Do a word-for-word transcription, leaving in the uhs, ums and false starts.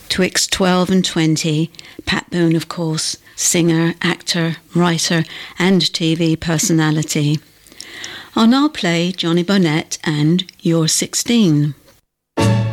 Twixt twelve and twenty, Pat Boone, of course, singer, actor, writer and T V personality. I'll now play Johnny Bonnet and You're sixteen.